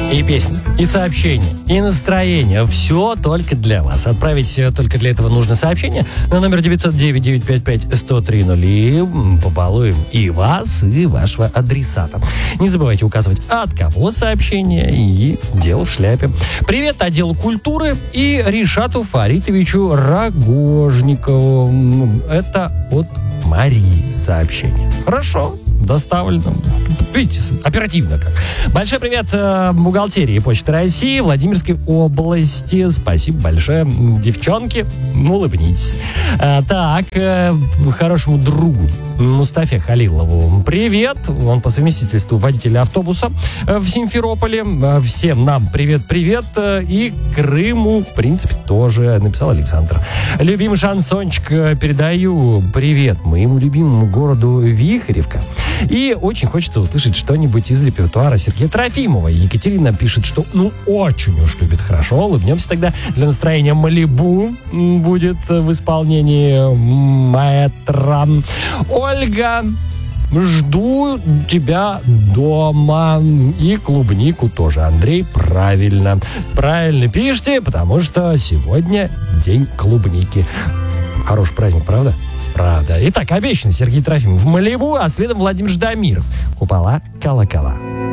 И песни, и сообщения, и настроение. Все только для вас. Отправить только для этого нужно сообщение на номер 909-955-1030. И побалуем и вас, и вашего адресата. Не забывайте указывать, от кого сообщение, и дело в шляпе. Привет отделу культуры и Ришату Фаритовичу Рогожникову. Это от Марии сообщение. Хорошо. Доставлено. Видите, оперативно как. Большой привет бухгалтерии Почты России Владимирской области. Спасибо большое, девчонки. Улыбнитесь. Так, хорошему другу Мустафе Халилову привет. Он по совместительству водитель автобуса в Симферополе. Всем нам привет-привет. И Крыму, в принципе, тоже написал Александр. Любимый шансончик, передаю привет моему любимому городу Вихревка. И очень хочется услышать что-нибудь из репертуара Сергея Трофимова. Екатерина пишет, что очень уж любит. Хорошо, улыбнемся тогда. Для настроения «Малибу» будет в исполнении маэстро. Ольга, жду тебя дома. И клубнику тоже, Андрей, правильно пишите, потому что сегодня день клубники. Хороший праздник, правда? Правда. Итак, обещанный Сергей Трофимов в Малибу, а следом Владимир Ждамиров. Купола, колокола.